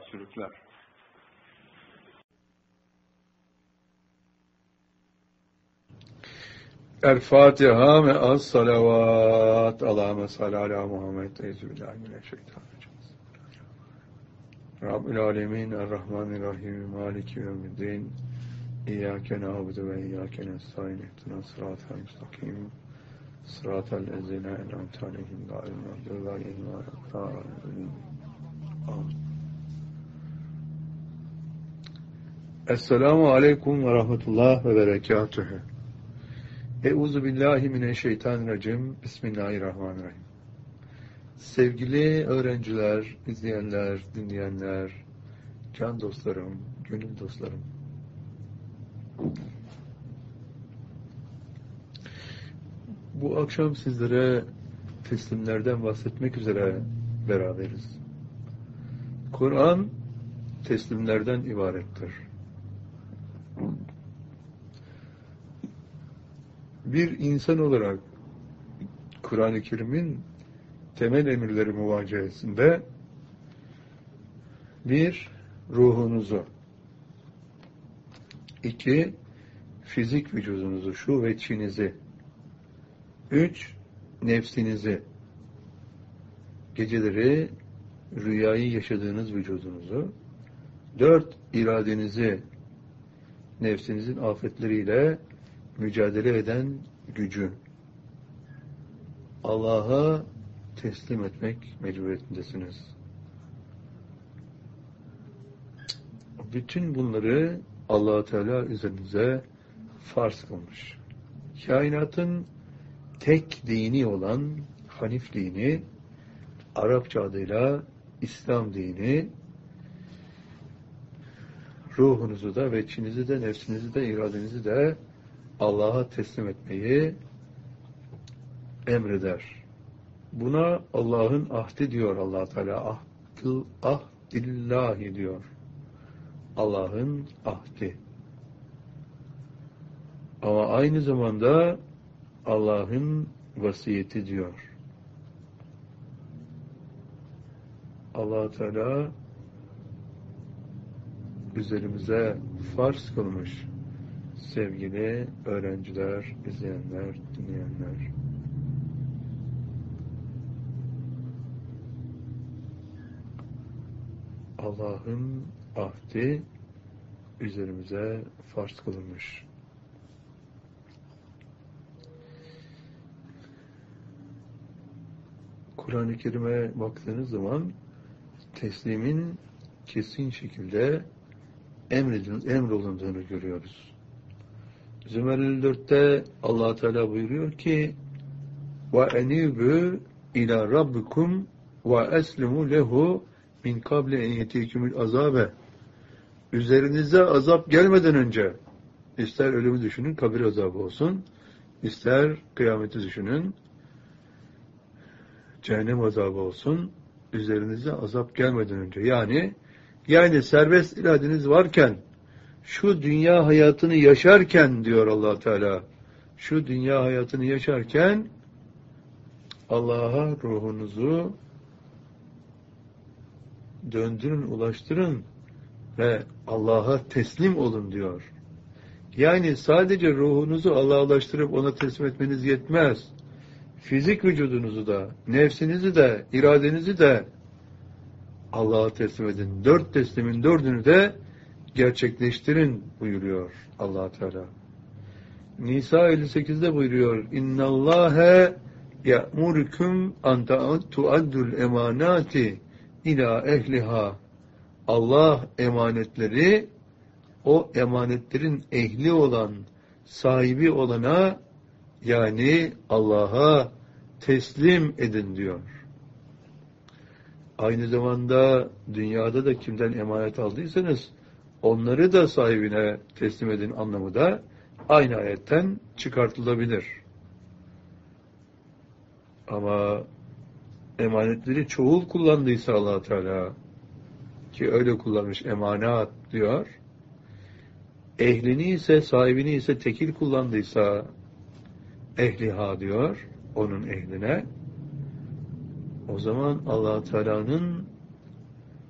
sürükler. El-Fatiha me'as salavat. Allahümme salli ala Muhammed. Euzubillahimineşşeytanirracim. Rabbil alemin. Errahmanirrahim. Maliki yevmiddin. İyyâke na'budu ve iyyâke nestaîn. İhdina sıratal müstakim. Sıratal lezîne en'amte aleyhim gâyril mağdûbi aleyhim ve lad-dâllîn. Amin. Esselamu aleyküm ve rahmetullah ve berekatühü. Euzubillahimineşşeytanirracim. Bismillahirrahmanirrahim. Sevgili öğrenciler, izleyenler, dinleyenler, can dostlarım, gönül dostlarım. Bu akşam sizlere teslimlerden bahsetmek üzere beraberiz. Kur'an teslimlerden ibarettir. Bir insan olarak Kur'an-ı Kerim'in temel emirleri muvacehesinde bir, ruhunuzu, iki, fizik vücudunuzu, şu ve çinizi, üç, nefsinizi, geceleri rüyayı yaşadığınız vücudunuzu, dört, iradenizi, nefsinizin afetleriyle mücadele eden gücü, Allah'a teslim etmek mecburiyetindesiniz. Bütün bunları Allah-u Teala üzerinize farz kılmış. Kainatın tek dini olan Hanif dini, Arapça adıyla İslam dini, ruhunuzu da ve içinizi de, nefsinizi de, iradenizi de Allah'a teslim etmeyi emreder. Buna Allah'ın ahdi diyor Allah Teala. Ahdillahi diyor. Allah'ın ahdi. Ama aynı zamanda Allah'ın vasiyeti diyor. Allah Teala üzerimize farz kılmış. Sevgili öğrenciler, izleyenler, dinleyenler. Allah'ın ahdi üzerimize farz kılınmış. Kur'an-ı Kerim'e baktığınız zaman teslimin kesin şekilde emrolunduğunu görüyoruz. Zümer 54'te Allah Teala buyuruyor ki: "Ve enibu ila rabbikum ve eslimu lehu min kable en yetikümül azabe." Üzerinize azap gelmeden önce, ister ölümü düşünün, kabir azabı olsun, ister kıyameti düşünün, cehennem azabı olsun, üzerinize azap gelmeden önce, yani serbest iradeniz varken, şu dünya hayatını yaşarken diyor Allah Teala, şu dünya hayatını yaşarken Allah'a ruhunuzu döndürün, ulaştırın ve Allah'a teslim olun diyor. Yani sadece ruhunuzu Allah'a ulaştırıp ona teslim etmeniz yetmez. Fizik vücudunuzu da, nefsinizi de, iradenizi de Allah'a teslim edin. 4 teslimin 4'ünü de gerçekleştirin buyuruyor Allah Teala. Nisa 58'de buyuruyor: İnnallâhe ya'murukum an tu'addul emanati ila ehliha. Allah emanetleri o emanetlerin ehli olan, sahibi olana, yani Allah'a teslim edin diyor. Aynı zamanda dünyada da kimden emanet aldıysanız onları da sahibine teslim edin anlamı da aynı ayetten çıkartılabilir. Ama emanetleri çoğul kullandıysa Allah Teala, ki öyle kullanmış, emanat diyor, ehlini ise, sahibini ise tekil kullandıysa ehliha diyor, onun ehline, o zaman Allah Teala'nın